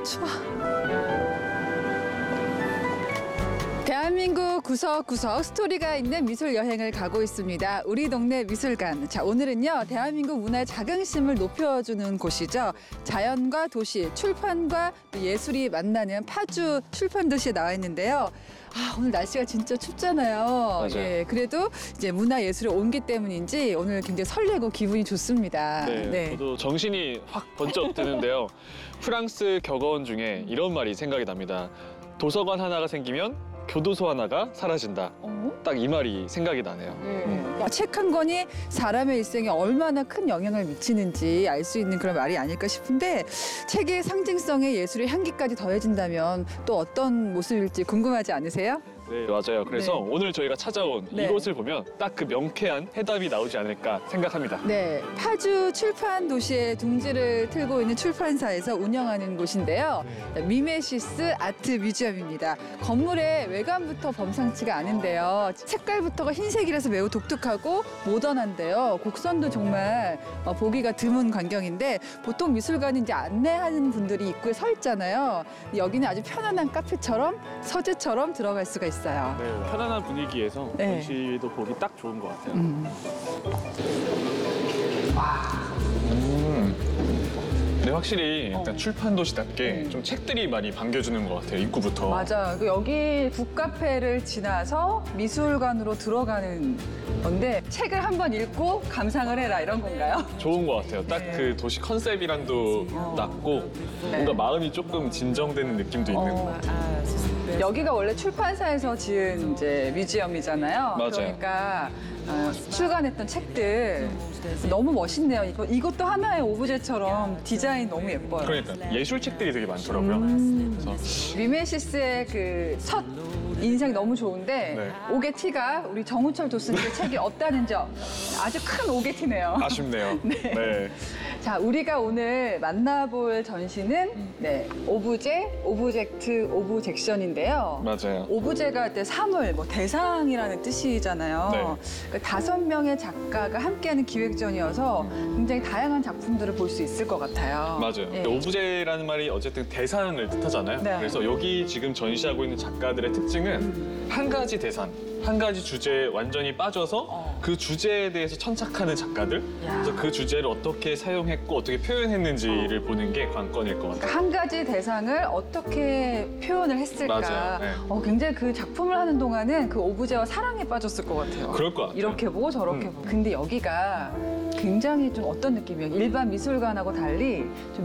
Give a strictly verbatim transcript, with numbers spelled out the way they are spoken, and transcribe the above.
추워. 대한민국 구석구석 스토리가 있는 미술 여행을 가고 있습니다. 우리 동네 미술관. 자, 오늘은요, 대한민국 문화의 자긍심을 높여주는 곳이죠. 자연과 도시, 출판과 예술이 만나는 파주 출판도시에 나와 있는데요. 아, 오늘 날씨가 진짜 춥잖아요. 맞아요. 예, 그래도 이제 문화예술에 온기 때문인지 오늘 굉장히 설레고 기분이 좋습니다. 네, 저도 정신이 확 번쩍 드는데요. 프랑스 격언 중에 이런 말이 생각이 납니다. 도서관 하나가 생기면 교도소 하나가 사라진다. 어? 딱 이 말이 생각이 나네요. 예. 음. 책 한 권이 사람의 일생에 얼마나 큰 영향을 미치는지 알 수 있는 그런 말이 아닐까 싶은데 책의 상징성에 예술의 향기까지 더해진다면 또 어떤 모습일지 궁금하지 않으세요? 네, 맞아요. 그래서 네. 오늘 저희가 찾아온 네. 이곳을 보면 딱 그 명쾌한 해답이 나오지 않을까 생각합니다. 네, 파주 출판 도시의 둥지를 틀고 있는 출판사에서 운영하는 곳인데요. 미메시스 아트 뮤지엄입니다. 건물의 외관부터 범상치가 않은데요. 색깔부터가 흰색이라서 매우 독특하고 모던한데요. 곡선도 정말 어, 보기가 드문 광경인데 보통 미술관은 이제 안내하는 분들이 입구에 서 있잖아요. 여기는 아주 편안한 카페처럼 서재처럼 들어갈 수가 있어요. 네, 편안한 분위기에서 네. 전시도 보기 딱 좋은 것 같아요. 음. 음. 네, 확실히 일단 어. 출판 도시답게 음. 좀 책들이 많이 반겨주는 것 같아요. 입구부터. 맞아요. 그 여기 북카페를 지나서 미술관으로 들어가는 건데 책을 한번 읽고 감상을 해라 이런 건가요? 좋은 것 같아요. 딱 네. 그 도시 컨셉이랑도 어. 맞고 네. 뭔가 마음이 조금 진정되는 느낌도 있는 것 어. 같아요. 여기가 원래 출판사에서 지은 이제 뮤지엄이잖아요. 맞아요. 그러니까 어, 출간했던 책들 너무 멋있네요. 이거 이것도 하나의 오브제처럼 디자인 너무 예뻐요. 그러니까 예술책들이 되게 많더라고요. 음. 그래서 미메시스의 그 첫 인상이 너무 좋은데 네. 오게티가 우리 정우철 도슨의 책이 없다는 점 아주 큰 오게티네요. 아쉽네요. 네. 자, 우리가 오늘 만나볼 전시는 네, 오브제, 오브젝트, 오브젝션인데요. 맞아요. 오브제가 할 때 사물, 뭐 대상이라는 뜻이잖아요. 네. 그 다섯 명의 작가가 함께하는 기획전이어서 굉장히 다양한 작품들을 볼 수 있을 것 같아요. 맞아요. 예. 오브제라는 말이 어쨌든 대상을 뜻하잖아요. 네. 그래서 여기 지금 전시하고 있는 작가들의 특징은 한 가지 대상, 한 가지 주제에 완전히 빠져서 어. 그 주제에 대해서 천착하는 작가들. 야. 그래서 그 주제를 어떻게 사용했고 어떻게 표현했는지를 보는 게 관건일 것 같아요. 그러니까 한 가지 대상을 어떻게 표현을 했을까. 맞아요. 네. 어, 굉장히 그 작품을 하는 동안은 그 오브제와 사랑에 빠졌을 것 같아요. 그럴 것 같아요. 이렇게 보고 저렇게 음. 보고. 근데 여기가 굉장히 좀 어떤 느낌이에요? 일반 미술관하고 달리 좀